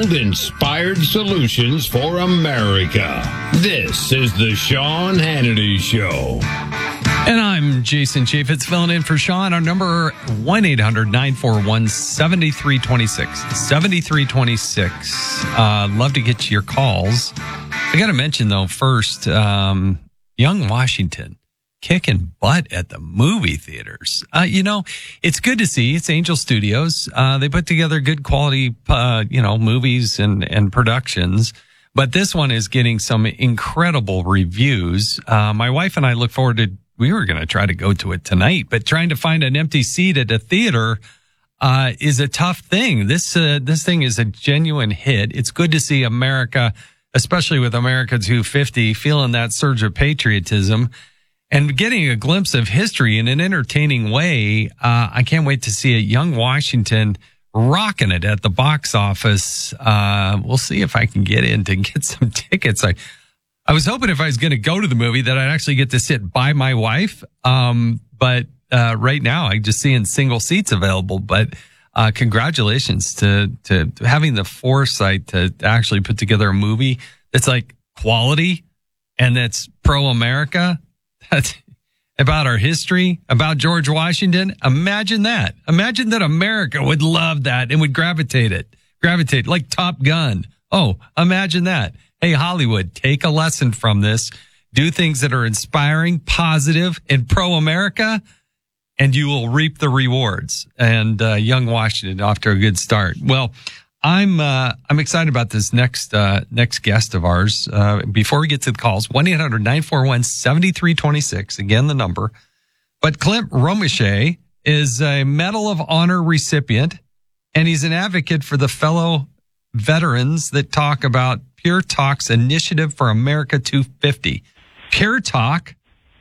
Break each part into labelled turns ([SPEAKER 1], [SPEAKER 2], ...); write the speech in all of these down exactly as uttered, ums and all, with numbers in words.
[SPEAKER 1] inspired solutions for America. This is the Sean Hannity Show.
[SPEAKER 2] And I'm Jason Chaffetz filling in for Sean. Our number, one eight hundred nine four one seven three two six. seven three two six. Uh, love to get to your calls. I got to mention, though, first, um, Young Washington kicking butt at the movie theaters. Uh, you know, it's good to see. It's Angel Studios. Uh, they put together good quality, uh, you know, movies and, and productions. But this one is getting some incredible reviews. Uh, my wife and I look forward to, we were going to try to go to it tonight, but trying to find an empty seat at a theater uh, is a tough thing. This, uh, this thing is a genuine hit. It's good to see America, especially with America two fifty, feeling that surge of patriotism and getting a glimpse of history in an entertaining way. Uh, I can't wait to see a Young Washington rocking it at the box office. Uh, we'll see if I can get in to get some tickets. I, I was hoping if I was going to go to the movie that I'd actually get to sit by my wife. Um, but, uh, right now I'm just seeing single seats available, but, uh, congratulations to, to having the foresight to actually put together a movie that's like quality and that's pro-America. That's about our history, about George Washington. Imagine that. Imagine that America would love that and would gravitate it, gravitate like Top Gun. Oh, imagine that. Hey, Hollywood, take a lesson from this. Do things that are inspiring, positive, and pro-America, and you will reap the rewards. And uh, Young Washington off to a good start. Well, I'm uh, I'm excited about this next uh, next guest of ours. Uh, before we get to the calls, one eight hundred nine four one seven three two six. Again, the number. But Clint Romesha is a Medal of Honor recipient, and he's an advocate for the fellow veterans that talk about Pure Talk's Initiative for America two fifty. Pure Talk,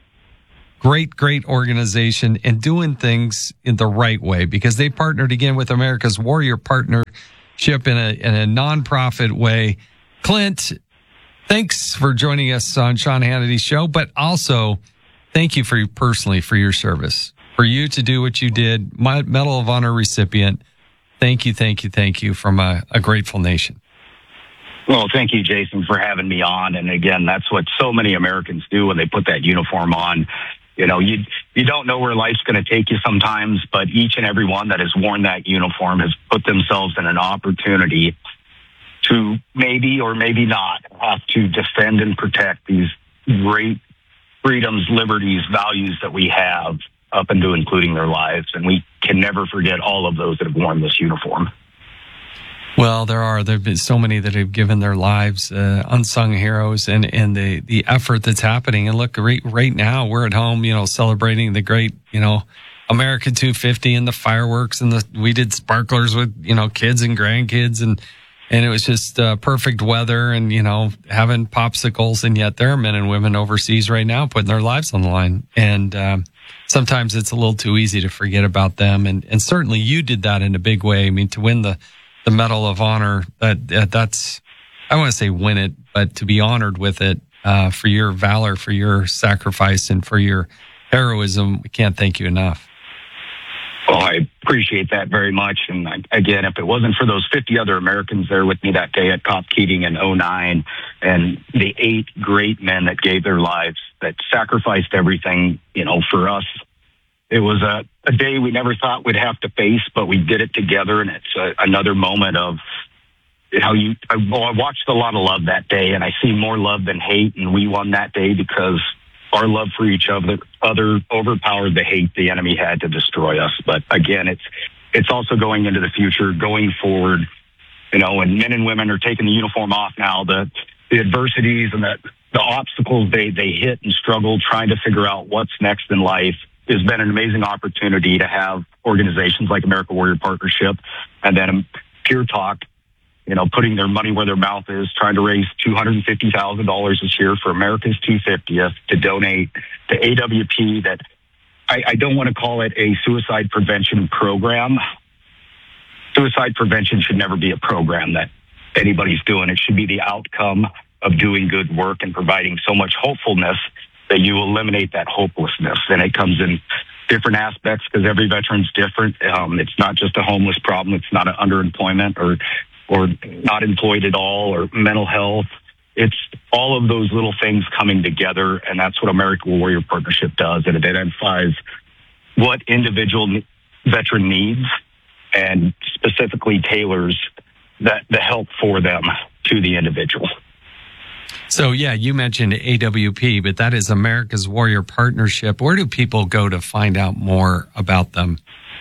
[SPEAKER 2] great, great organization and doing things in the right way because they partnered again with America's Warrior Partnership in a, in a nonprofit way. Clint, thanks for joining us on Sean Hannity's show, but also thank you for you personally for your service. For you to do what you did, my Medal of Honor recipient, thank you, thank you, thank you from a, a grateful nation.
[SPEAKER 3] Well, thank you, Jason, for having me on. And again, that's what so many Americans do when they put that uniform on. You know, you you don't know where life's going to take you sometimes, but each and every one that has worn that uniform has put themselves in an opportunity to maybe or maybe not have to defend and protect these great freedoms, liberties, values that we have up into including their lives. And we can never forget all of those that have worn this uniform.
[SPEAKER 2] Well, there are. There have been so many that have given their lives, uh, unsung heroes, and, and the, the effort that's happening. And look, right, right now, we're at home, you know, celebrating the great, you know, America two fifty and the fireworks. And the we did sparklers with, you know, kids and grandkids. And, and it was just uh, perfect weather and, you know, having popsicles. And yet there are men and women overseas right now putting their lives on the line. And um, sometimes it's a little too easy to forget about them. And, and certainly you did that in a big way. I mean, to win the The Medal of Honor, that, that that's, I want to say win it, but to be honored with it uh, for your valor, for your sacrifice, and for your heroism, we can't thank you enough.
[SPEAKER 3] Well, I appreciate that very much. And I, again, if it wasn't for those fifty other Americans there with me that day at Cop Keating in oh nine, and the eight great men that gave their lives, that sacrificed everything, you know, for us, it was a, a day we never thought we'd have to face, but we did it together. And it's a, another moment of how you, I, well, I watched a lot of love that day, and I see more love than hate. And we won that day because our love for each other, other overpowered the hate the enemy had to destroy us. But again, it's, it's also going into the future, going forward, you know, and men and women are taking the uniform off now, the, the adversities and the, the obstacles they, they hit and struggle trying to figure out what's next in life. Has been an amazing opportunity to have organizations like America Warrior Partnership and then Pure Talk, you know, putting their money where their mouth is, trying to raise two hundred fifty thousand dollars this year for America's two fiftieth to donate to A W P. That I, I don't want to call it a suicide prevention program. Suicide prevention should never be a program that anybody's doing. It should be the outcome of doing good work and providing so much hopefulness that you eliminate that hopelessness. And it comes in different aspects because every veteran's different. Um, it's not just a homeless problem. It's not an underemployment or or not employed at all, or mental health. It's all of those little things coming together, and that's what American Warrior Partnership does. It identifies what individual veteran needs and specifically tailors that the help for them to the individual.
[SPEAKER 2] So, yeah, you mentioned A W P, but that is America's Warrior Partnership. Where do people go to find out more about them?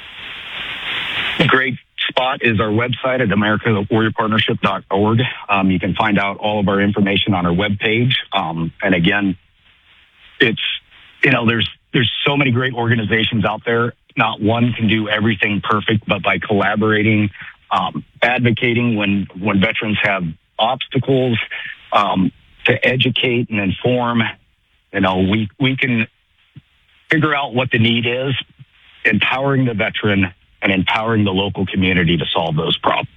[SPEAKER 3] A great spot is our website at america warrior partnership dot org. Um, you can find out all of our information on our webpage. Um, and again, it's, you know, there's, there's so many great organizations out there. Not one can do everything perfect, but by collaborating, um, advocating when, when veterans have obstacles, um, to educate and inform, you know, we, we can figure out what the need is, empowering the veteran and empowering the local community to solve those problems.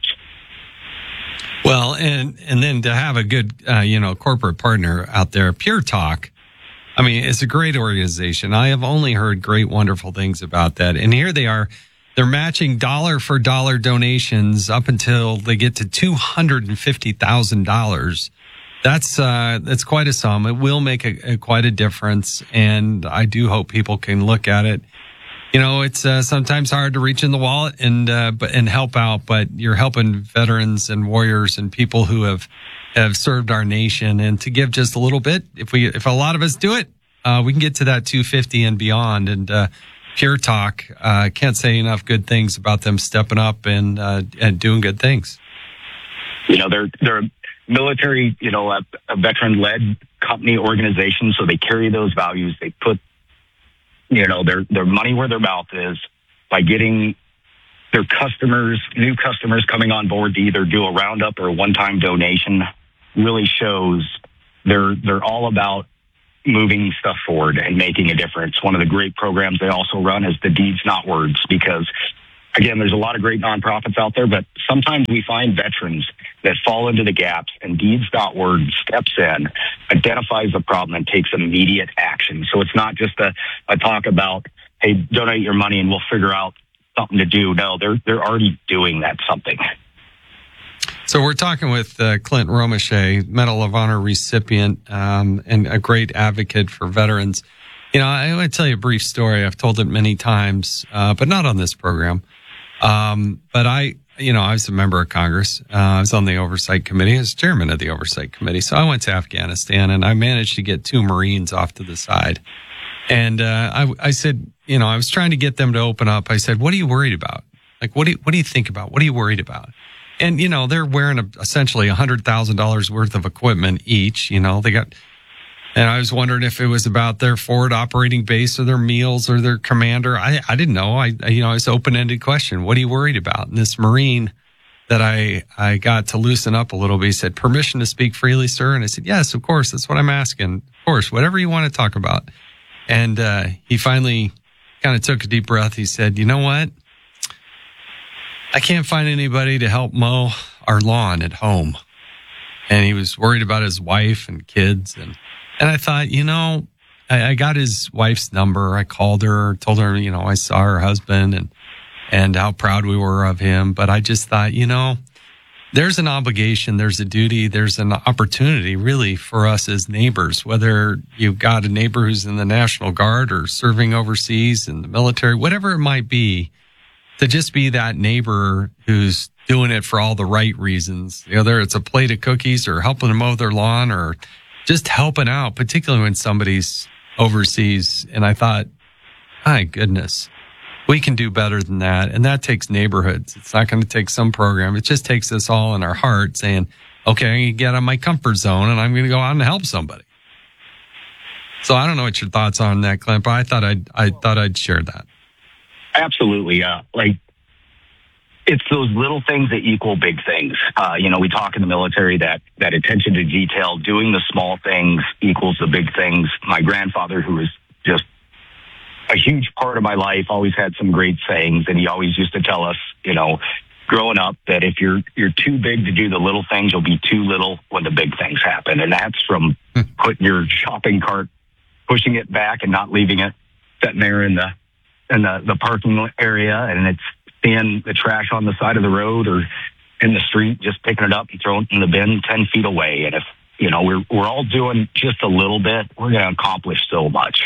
[SPEAKER 2] Well, and and then to have a good, uh, you know, corporate partner out there, Pure Talk, I mean, it's a great organization. I have only heard great, wonderful things about that. And here they are. They're matching dollar for dollar donations up until they get to two hundred fifty thousand dollars. That's uh, that's quite a sum. It will make a, a, quite a difference. And I do hope people can look at it. You know, it's uh, sometimes hard to reach in the wallet and uh, but and help out, but you're helping veterans and warriors and people who have have served our nation. And to give just a little bit, if we if a lot of us do it, uh, we can get to that two hundred fifty and beyond. And uh, Pure Talk, uh, can't say enough good things about them stepping up and uh, and doing good things.
[SPEAKER 3] You know, they're they're a military, you know, a, a veteran-led company organization, so they carry those values. They put, you know, their, their money where their mouth is by getting their customers, new customers coming on board to either do a roundup or a one-time donation really shows they're, they're all about moving stuff forward and making a difference. One of the great programs they also run is the Deeds Not Words, because again, there's a lot of great nonprofits out there, but sometimes we find veterans that fall into the gaps, and Deeds Not Words steps in, identifies the problem, and takes immediate action. So it's not just a, a talk about, hey, donate your money and we'll figure out something to do. No, they're they're already doing that something.
[SPEAKER 2] So we're talking with uh, Clint Romesha, Medal of Honor recipient, um, and a great advocate for veterans. You know, I want to tell you a brief story. I've told it many times, uh, but not on this program. Um, but I, you know, I was a member of Congress. Uh, I was on the Oversight Committee. I was chairman of the Oversight Committee. So I went to Afghanistan, and I managed to get two Marines off to the side. And uh, I, I said, you know, I was trying to get them to open up. I said, what are you worried about? Like, what do you, what do you think about? What are you worried about? And, you know, they're wearing a, essentially one hundred thousand dollars worth of equipment each. You know, they got, and I was wondering if it was about their forward operating base or their meals or their commander. I, I didn't know. I, you know, it's an open-ended question. What are you worried about? And this Marine that I, I got to loosen up a little bit, he said, permission to speak freely, sir? And I said, yes, of course. That's what I'm asking. Of course, whatever you want to talk about. And uh, he finally kind of took a deep breath. He said, you know what? I can't find anybody to help mow our lawn at home. And he was worried about his wife and kids. And, and I thought, you know, I, I got his wife's number. I called her, told her, you know, I saw her husband and, and how proud we were of him. But I just thought, you know, there's an obligation, there's a duty, there's an opportunity really for us as neighbors, whether you've got a neighbor who's in the National Guard or serving overseas in the military, whatever it might be, to just be that neighbor who's doing it for all the right reasons, whether it's a plate of cookies or helping them mow their lawn or just helping out, particularly when somebody's overseas. And I thought, my goodness, we can do better than that. And that takes neighborhoods. It's not going to take some program. It just takes us all in our heart saying, okay, I'm going to get out of my comfort zone and I'm going to go out and help somebody. So I don't know what your thoughts are on that, Clint, but I thought I'd, I thought I'd share that.
[SPEAKER 3] Absolutely. Uh, like, it's those little things that equal big things. Uh, you know, we talk in the military that, that attention to detail, doing the small things equals the big things. My grandfather, who was just a huge part of my life, always had some great sayings, and he always used to tell us, you know, growing up, that if you're you're too big to do the little things, you'll be too little when the big things happen. And that's from putting your shopping cart, pushing it back and not leaving it sitting there in the in the, the parking area, and it's seeing the trash on the side of the road, or in the street, just picking it up and throwing it in the bin ten feet away. And if, you know, we're, we're all doing just a little bit, we're going to accomplish so much.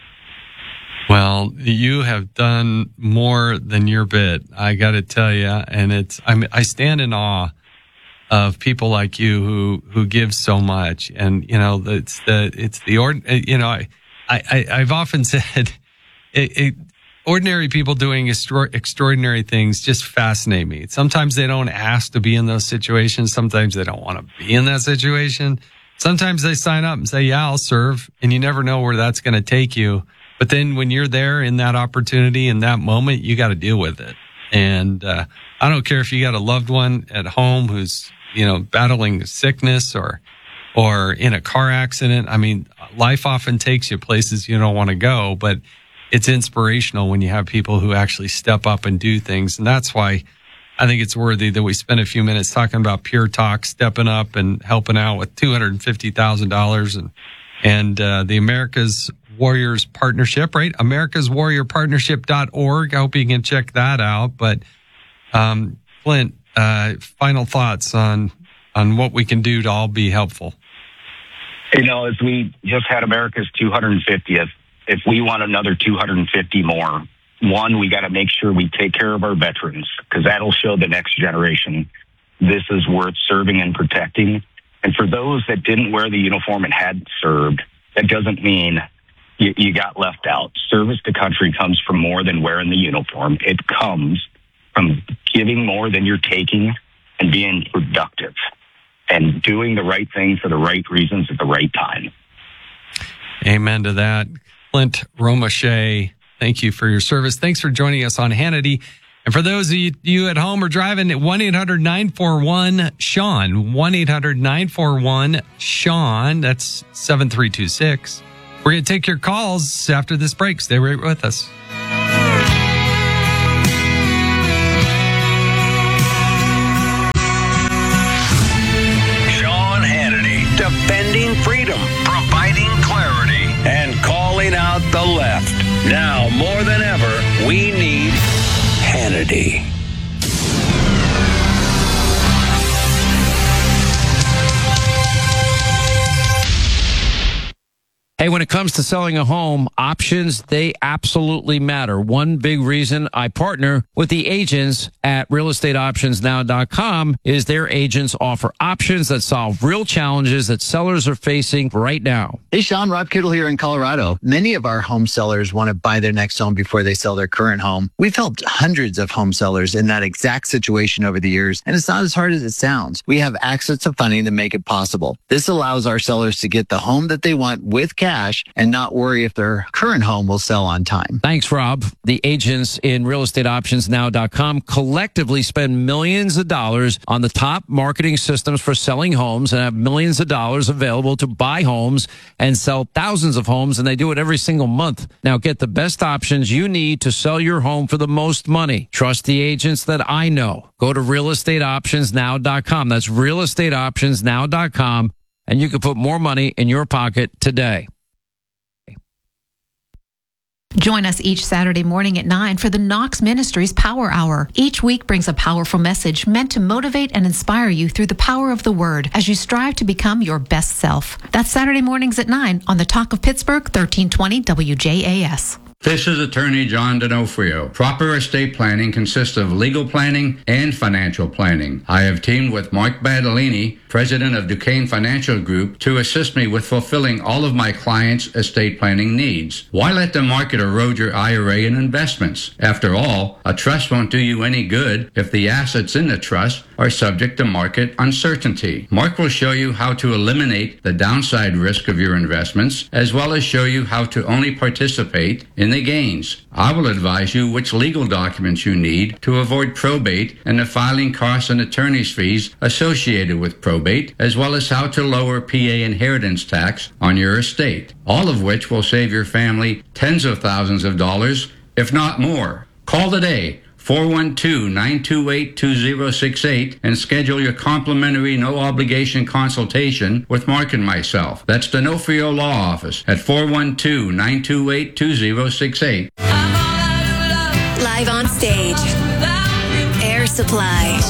[SPEAKER 2] Well, you have done more than your bit, I got to tell you. And it's, I mean, I stand in awe of people like you who, who give so much. And, you know, it's the, it's the, ord, you know, I, I, I've often said it, it ordinary people doing extra, extraordinary things just fascinate me. Sometimes they don't ask to be in those situations. Sometimes they don't want to be in that situation. Sometimes they sign up and say, yeah, I'll serve. And you never know where that's going to take you. But then when you're there in that opportunity, in that moment, you got to deal with it. And uh, I don't care if you got a loved one at home who's, you know, battling sickness or or in a car accident. I mean, life often takes you places you don't want to go, but it's inspirational when you have people who actually step up and do things. And that's why I think it's worthy that we spend a few minutes talking about Pure Talk, stepping up and helping out with two hundred fifty thousand dollars and, and uh, the America's Warriors Partnership, right? America's Warrior Partnership dot org. I hope you can check that out. But, um, Flint, uh, final thoughts on, on what we can do to all be helpful.
[SPEAKER 3] You know, as we just had America's two hundred fiftieth, if we want another two hundred fifty more, one, we got to make sure we take care of our veterans, because that'll show the next generation this is worth serving and protecting. And for those that didn't wear the uniform and hadn't served, that doesn't mean you, you got left out. Service to country comes from more than wearing the uniform. It comes from giving more than you're taking and being productive and doing the right thing for the right reasons at the right time.
[SPEAKER 2] Amen to that. Flint Romesha, thank you for your service. Thanks for joining us on Hannity. And for those of you, you at home or driving, at one eight hundred nine four one Sean, one eight hundred nine four one Sean, that's seven three two six. We're going to take your calls after this break. Stay right with us.
[SPEAKER 4] Sean Hannity, defending freedom, providing clarity, and calling out the left. Now, more than ever, we need Hannity.
[SPEAKER 5] Hey, when it comes to selling a home, options, they absolutely matter. One big reason I partner with the agents at real estate options now dot com is their agents offer options that solve real challenges that sellers are facing right now.
[SPEAKER 6] Hey, Sean, Rob Kittle here in Colorado. Many of our home sellers want to buy their next home before they sell their current home. We've helped hundreds of home sellers in that exact situation over the years, and it's not as hard as it sounds. We have access to funding to make it possible. This allows our sellers to get the home that they want with cash and not worry if their current home will sell on time.
[SPEAKER 5] Thanks, Rob. The agents in real estate options now dot com collectively spend millions of dollars on the top marketing systems for selling homes and have millions of dollars available to buy homes and sell thousands of homes, and they do it every single month. Now get the best options you need to sell your home for the most money. Trust the agents that I know. Go to real estate options now dot com. That's real estate options now dot com, and you can put more money in your pocket today.
[SPEAKER 7] Join us each Saturday morning at nine for the Knox Ministries Power Hour. Each week brings a powerful message meant to motivate and inspire you through the power of the Word as you strive to become your best self. That's Saturday mornings at nine on the Talk of Pittsburgh, thirteen twenty W J A S.
[SPEAKER 8] This is Attorney John D'Onofrio. Proper estate planning consists of legal planning and financial planning. I have teamed with Mark Badalini, president of Duquesne Financial Group, to assist me with fulfilling all of my clients' estate planning needs. Why let the market erode your I R A and investments? After all, a trust won't do you any good if the assets in the trust are subject to market uncertainty. Mark will show you how to eliminate the downside risk of your investments, as well as show you how to only participate in the gains. I will advise you which legal documents you need to avoid probate and the filing costs and attorney's fees associated with probate, as well as how to lower P A inheritance tax on your estate, all of which will save your family tens of thousands of dollars, if not more. Call today, four one two, nine two eight, two zero six eight, and schedule your complimentary no-obligation consultation with Mark and myself. That's D'Onofrio Law Office at four one two, nine two eight, two zero six eight.
[SPEAKER 9] Live on stage, Air Supply.